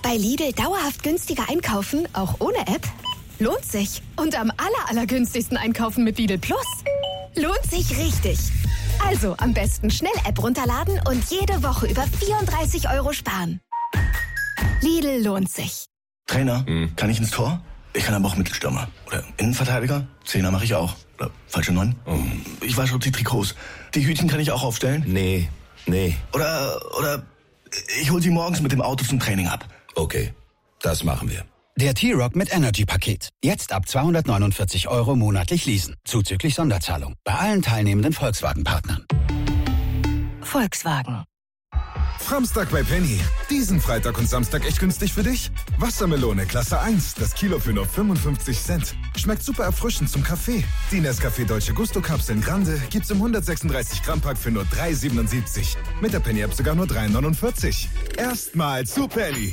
Bei Lidl dauerhaft günstiger einkaufen, auch ohne App? Lohnt sich. Und am allergünstigsten einkaufen mit Lidl Plus? Lohnt sich richtig. Also am besten schnell App runterladen und jede Woche über 34 € sparen. Lidl lohnt sich. Trainer, kann ich ins Tor? Ich kann aber auch Mittelstürmer. Oder Innenverteidiger? Zehner mache ich auch. Oder falsche 9? Ich wasche auch die Trikots. Die Hütchen kann ich auch aufstellen? Nee. Oder ich hol sie morgens mit dem Auto zum Training ab. Okay, das machen wir. Der T-Rock mit Energy-Paket. Jetzt ab 249 € monatlich leasen. Zuzüglich Sonderzahlung. Bei allen teilnehmenden Volkswagen-Partnern. Volkswagen. Samstag bei Penny. Diesen Freitag und Samstag echt günstig für dich? Wassermelone Klasse 1, das Kilo für nur 55 Cent. Schmeckt super erfrischend zum Kaffee. Die Nescafé Dolce Gusto Kapseln Grande gibt's im 136 Gramm Pack für nur 3,77. Mit der Penny App sogar nur 3,49. Erstmal zu Penny.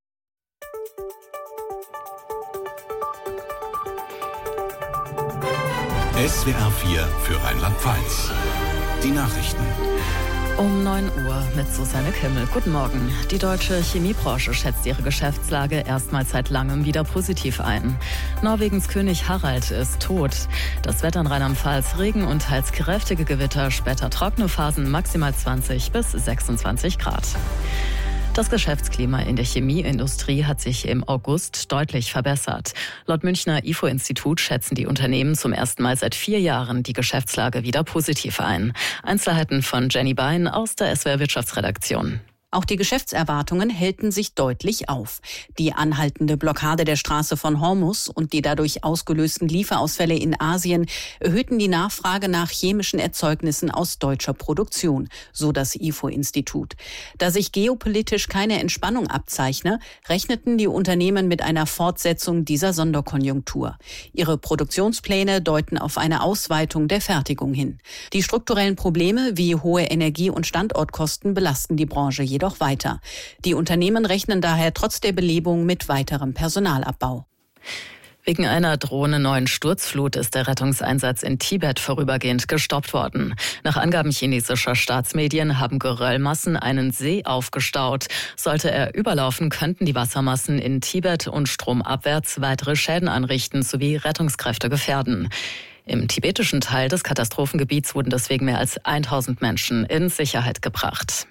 SWR 4 für Rheinland-Pfalz. Die Nachrichten. Um 9 Uhr mit Susanne Kimmel. Guten Morgen. Die deutsche Chemiebranche schätzt ihre Geschäftslage erstmals seit langem wieder positiv ein. Norwegens König Harald ist tot. Das Wetter in Rheinland-Pfalz: Regen und teils kräftige Gewitter, später trockene Phasen, maximal 20 bis 26 Grad. Das Geschäftsklima in der Chemieindustrie hat sich im August deutlich verbessert. Laut Münchner IFO-Institut schätzen die Unternehmen zum ersten Mal seit 4 Jahren die Geschäftslage wieder positiv ein. Einzelheiten von Jenny Bein aus der SWR Wirtschaftsredaktion. Auch die Geschäftserwartungen hellten sich deutlich auf. Die anhaltende Blockade der Straße von Hormuz und die dadurch ausgelösten Lieferausfälle in Asien erhöhten die Nachfrage nach chemischen Erzeugnissen aus deutscher Produktion, so das IFO-Institut. Da sich geopolitisch keine Entspannung abzeichne, rechneten die Unternehmen mit einer Fortsetzung dieser Sonderkonjunktur. Ihre Produktionspläne deuten auf eine Ausweitung der Fertigung hin. Die strukturellen Probleme wie hohe Energie- und Standortkosten belasten die Branche jedoch weiter. Die Unternehmen rechnen daher trotz der Belebung mit weiterem Personalabbau. Wegen einer drohenden neuen Sturzflut ist der Rettungseinsatz in Tibet vorübergehend gestoppt worden. Nach Angaben chinesischer Staatsmedien haben Geröllmassen einen See aufgestaut. Sollte er überlaufen, könnten die Wassermassen in Tibet und stromabwärts weitere Schäden anrichten sowie Rettungskräfte gefährden. Im tibetischen Teil des Katastrophengebiets wurden deswegen mehr als 1000 Menschen in Sicherheit gebracht.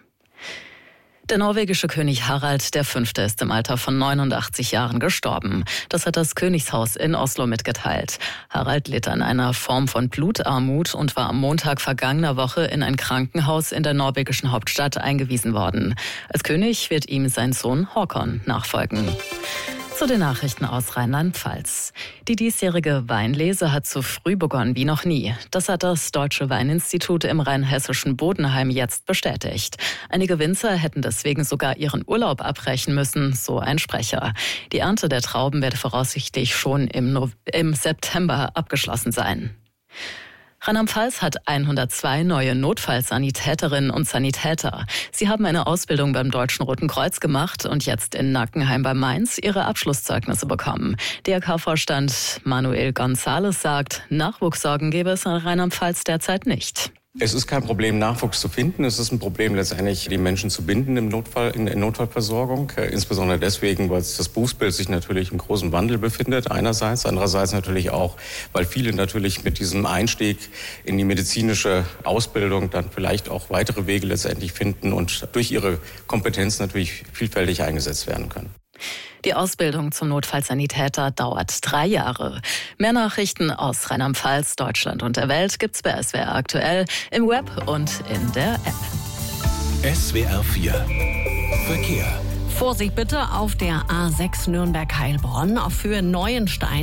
Der norwegische König Harald V. ist im Alter von 89 Jahren gestorben. Das hat das Königshaus in Oslo mitgeteilt. Harald litt an einer Form von Blutarmut und war am Montag vergangener Woche in ein Krankenhaus in der norwegischen Hauptstadt eingewiesen worden. Als König wird ihm sein Sohn Håkon nachfolgen. Zu den Nachrichten aus Rheinland-Pfalz. Die diesjährige Weinlese hat so früh begonnen wie noch nie. Das hat das Deutsche Weininstitut im rheinhessischen Bodenheim jetzt bestätigt. Einige Winzer hätten deswegen sogar ihren Urlaub abbrechen müssen, so ein Sprecher. Die Ernte der Trauben werde voraussichtlich schon im September abgeschlossen sein. Rheinland-Pfalz hat 102 neue Notfallsanitäterinnen und Sanitäter. Sie haben eine Ausbildung beim Deutschen Roten Kreuz gemacht und jetzt in Nackenheim bei Mainz ihre Abschlusszeugnisse bekommen. DRK-Vorstand Manuel González sagt, Nachwuchssorgen gäbe es in Rheinland-Pfalz derzeit nicht. Es ist kein Problem, Nachwuchs zu finden. Es ist ein Problem, letztendlich die Menschen zu binden im Notfall, in Notfallversorgung. Insbesondere deswegen, weil das Berufsbild sich natürlich im großen Wandel befindet, einerseits. Andererseits natürlich auch, weil viele natürlich mit diesem Einstieg in die medizinische Ausbildung dann vielleicht auch weitere Wege letztendlich finden und durch ihre Kompetenz natürlich vielfältig eingesetzt werden können. Die Ausbildung zum Notfallsanitäter dauert 3 Jahre. Mehr Nachrichten aus Rheinland-Pfalz, Deutschland und der Welt gibt's bei SWR aktuell im Web und in der App. SWR 4 Verkehr. Vorsicht bitte auf der A6 Nürnberg-Heilbronn auf Höhe Neuenstein.